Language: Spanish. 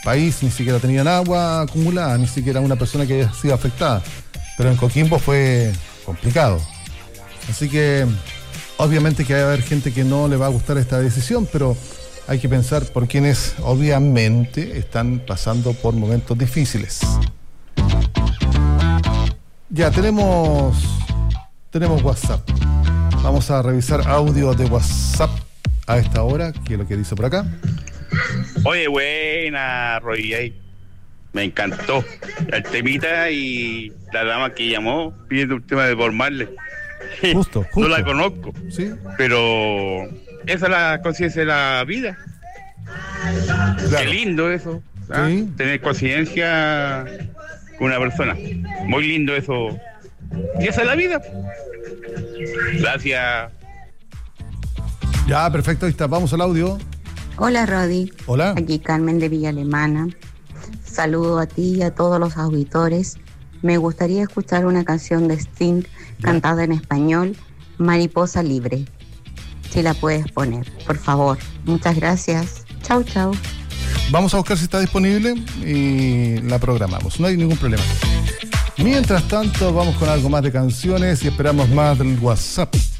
país ni siquiera tenían agua acumulada, ni siquiera una persona que haya sido afectada. Pero en Coquimbo fue complicado. Así que obviamente que va a haber gente que no le va a gustar esta decisión, pero hay que pensar por quienes obviamente están pasando por momentos difíciles. Ya, tenemos WhatsApp. Vamos a revisar audio de WhatsApp a esta hora, que es lo que dice por acá. Oye, buena, Roy. Me encantó el temita y la dama que llamó pidiendo un tema de Bob Marley. Justo. No la conozco, ¿Sí? pero esa es la conciencia de la vida. Claro. Qué lindo eso, ¿ah? Sí. Tener conciencia con una persona. Muy lindo eso. Y esa es la vida. Gracias. Ya, perfecto, ahí está. Vamos al audio. Hola, Rodi. Hola. Aquí Carmen de Villa Alemana. Saludo a ti y a todos los auditores. Me gustaría escuchar una canción de Sting cantada en español, Mariposa Libre. Si la puedes poner, por favor. Muchas gracias. Chau, chau. Vamos a buscar si está disponible y la programamos. No hay ningún problema. Mientras tanto, vamos con algo más de canciones y esperamos más del WhatsApp.